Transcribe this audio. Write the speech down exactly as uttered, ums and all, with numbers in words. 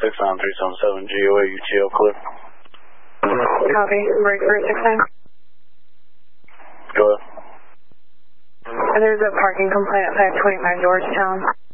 six nine three seven seven, G O A U T L clear. Copy. Break for six nine. Go ahead. There's a parking complaint at five twenty-five Georgetown.